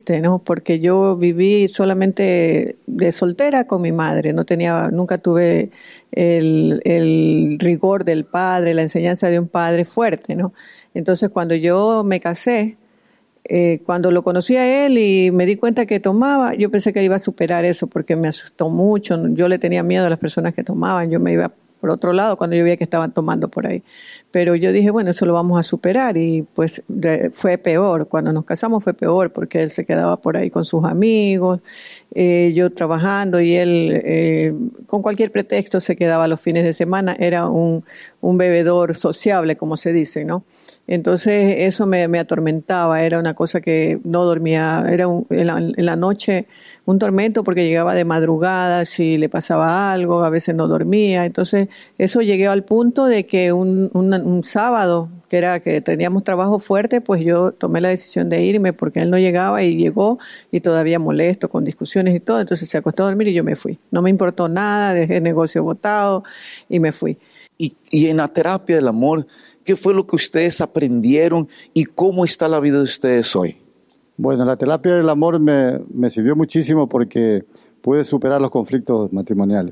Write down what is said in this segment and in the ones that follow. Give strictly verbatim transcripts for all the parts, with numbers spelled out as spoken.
triste, ¿no? Porque yo viví solamente de soltera con mi madre, no tenía, nunca tuve el, el rigor del padre, la enseñanza de un padre fuerte, ¿no? Entonces cuando yo me casé, eh, cuando lo conocí a él y me di cuenta que tomaba, yo pensé que iba a superar eso porque me asustó mucho, yo le tenía miedo a las personas que tomaban, yo me iba por otro lado cuando yo veía que estaban tomando por ahí. Pero yo dije, bueno, eso lo vamos a superar y pues de, fue peor. Cuando nos casamos fue peor porque él se quedaba por ahí con sus amigos, eh, yo trabajando y él eh, con cualquier pretexto se quedaba los fines de semana. Era un, un bebedor sociable, como se dice, ¿no? Entonces eso me, me atormentaba, era una cosa que no dormía, era un, en, la, en la noche un tormento porque llegaba de madrugada, si le pasaba algo, a veces no dormía. Entonces eso llegué al punto de que un, un, un sábado, que era que teníamos trabajo fuerte, pues yo tomé la decisión de irme porque él no llegaba y llegó y todavía molesto con discusiones y todo. Entonces se acostó a dormir y yo me fui. No me importó nada, dejé el negocio botado y me fui. Y, y en la terapia del amor, ¿qué fue lo que ustedes aprendieron y cómo está la vida de ustedes hoy? Bueno, la terapia del amor me, me sirvió muchísimo porque pude superar los conflictos matrimoniales.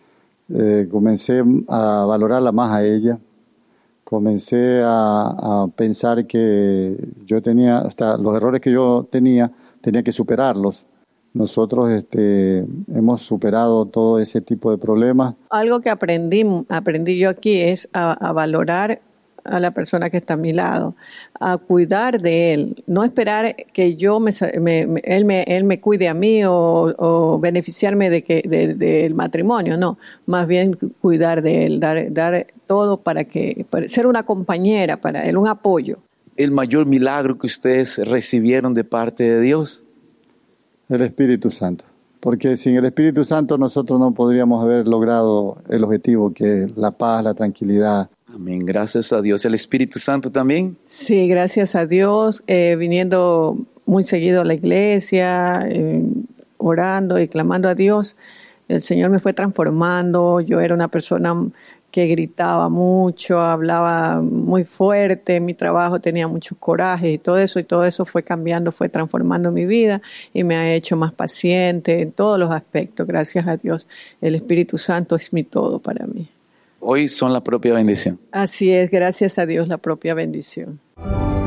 Eh, comencé a valorarla más a ella, comencé a, a pensar que yo tenía, hasta los errores que yo tenía, tenía que superarlos. Nosotros este, hemos superado todo ese tipo de problemas. Algo que aprendí, aprendí yo aquí es a, a valorar a la persona que está a mi lado, a cuidar de él, no esperar que yo me, me, me, él, me él me cuide a mí o, o beneficiarme de que de, de el matrimonio, no, más bien cuidar de él, dar, dar todo para que para ser una compañera para él, un apoyo. El mayor milagro que ustedes recibieron de parte de Dios. El Espíritu Santo, porque sin el Espíritu Santo nosotros no podríamos haber logrado el objetivo, que es la paz, la tranquilidad. Amén, gracias a Dios. ¿El Espíritu Santo también? Sí, gracias a Dios, eh, viniendo muy seguido a la iglesia, eh, orando y clamando a Dios, el Señor me fue transformando. Yo era una persona que gritaba mucho, hablaba muy fuerte, en mi trabajo tenía mucho coraje y todo eso, y todo eso fue cambiando, fue transformando mi vida y me ha hecho más paciente en todos los aspectos, gracias a Dios. El Espíritu Santo es mi todo para mí. Hoy son la propia bendición. Así es, gracias a Dios, la propia bendición.